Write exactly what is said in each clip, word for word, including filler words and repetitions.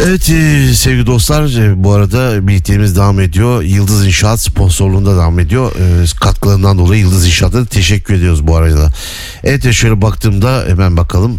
Evet e, sevgili dostlar, e, bu arada birlikteliğimiz devam ediyor. Yıldız İnşaat sponsorluğunda devam ediyor. E, katkılarından dolayı Yıldız İnşaat'a teşekkür ediyoruz bu arada. Evet, şöyle baktığımda hemen bakalım.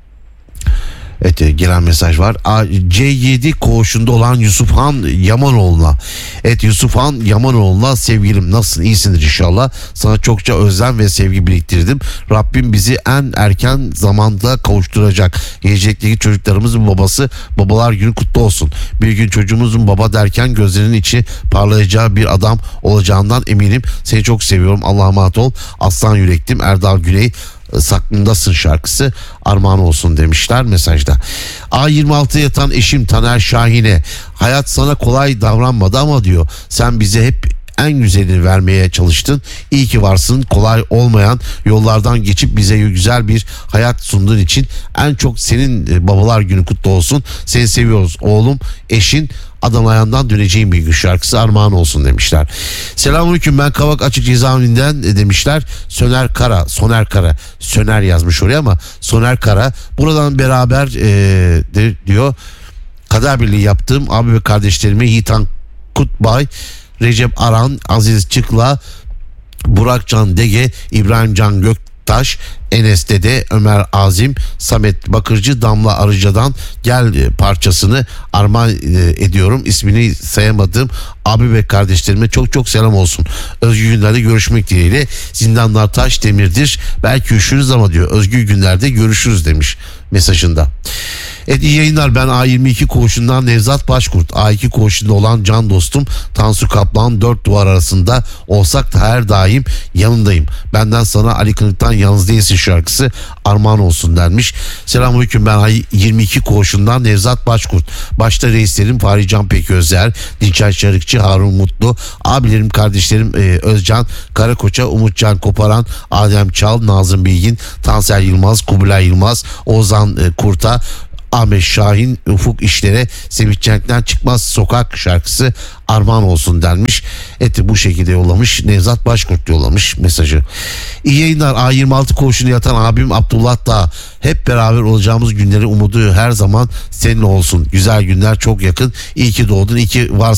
Evet, gelen mesaj var. C yedi koğuşunda olan Yusufhan Yamanoğlu'na. Evet, Yusufhan Yamanoğlu'na sevgilim, nasılsın, iyisindir inşallah. Sana çokça özlem ve sevgi biriktirdim. Rabbim bizi en erken zamanda kavuşturacak. Gelecekteki çocuklarımızın babası, babalar günü kutlu olsun. Bir gün çocuğumuzun baba derken gözlerinin içi parlayacağı bir adam olacağından eminim. Seni çok seviyorum. Allah'a emanet ol. Aslan yüreklim. Erdal Güney Saklındasın şarkısı armağan olsun demişler mesajda. A yirmi altıya yatan eşim Taner Şahin'e, hayat sana kolay davranmadı ama diyor, sen bize hep en güzelini vermeye çalıştın. İyi ki varsın. Kolay olmayan yollardan geçip bize güzel bir hayat sunduğun için en çok senin babalar günü kutlu olsun. Seni seviyoruz oğlum, eşin. Adam ayağından döneceğim bir gün şarkısı armağan olsun demişler. Selamünaleyküm, ben Kavak Açık Cezaevinden demişler. Söner Kara, Soner Kara, Söner yazmış oraya ama Soner Kara. Buradan beraber e, de, diyor kader birliği yaptığım abi ve kardeşlerime Yiğitan Kutbay, Recep Aran, Aziz Çıkla, Burak Can Dege, İbrahim Can Göktaş, Enes Dede, Ömer Azim, Samet Bakırcı, Damla Arıca'dan Gel parçasını armağan ediyorum. İsmini sayamadığım abi ve kardeşlerime çok çok selam olsun. Özgür günlerde görüşmek dileğiyle. Zindanlar taş demirdir. Belki üşürüz ama diyor, özgür günlerde görüşürüz demiş mesajında. Evet, iyi yayınlar. Ben A yirmi iki koğuşundan Nevzat Başkurt. A iki koğuşunda olan can dostum Tansu Kaplan, dört duvar arasında olsak da her daim yanındayım. Benden sana Ali Kınık'tan Yalnız Değilsin şarkısı armağan olsun denmiş. Selamünaleyküm, ben A yirmi iki koğuşundan Nevzat Başkurt. Başta reislerim Fahri Can Peközler, Dinçer Çarıkçı, Harun Mutlu, abilerim kardeşlerim e, Özcan Karakoç'a, Umutcan Koparan, Adem Çal, Nazım Bilgin, Tansel Yılmaz, Kubilay Yılmaz, Ozan e, Kurt'a, Ahmet Şahin, Ufuk İşler'e Semih Cenk'ten Çıkmaz Sokak şarkısı armağan olsun denmiş. Evet, bu şekilde yollamış. Nevzat Başkurt yollamış mesajı. İyi yayınlar. A yirmi altı koğuşunda yatan abim Abdullah da hep beraber olacağımız günleri umudu her zaman seninle olsun. Güzel günler çok yakın. İyi ki doğdun, iyi ki varsın.